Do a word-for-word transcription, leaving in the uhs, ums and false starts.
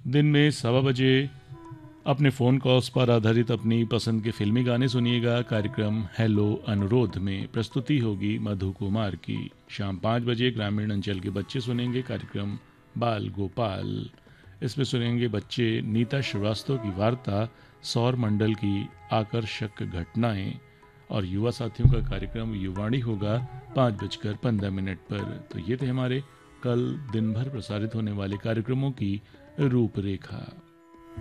दिन में सवा बजे अपने फ़ोन कॉल्स पर आधारित अपनी पसंद के फिल्मी गाने सुनिएगा। कार्यक्रम हेलो अनुरोध में प्रस्तुति होगी मधु कुमार की। शाम पाँच बजे ग्रामीण अंचल के बच्चे सुनेंगे कार्यक्रम बाल गोपाल। इसमें सुनेंगे बच्चे नीता श्रीवास्तव की वार्ता सौर मंडल की आकर्षक घटनाएं। और युवा साथियों का कार्यक्रम युवाणी होगा पाँच बजकर पंद्रह मिनट पर। तो ये थे हमारे कल दिन भर प्रसारित होने वाले कार्यक्रमों की रूपरेखा।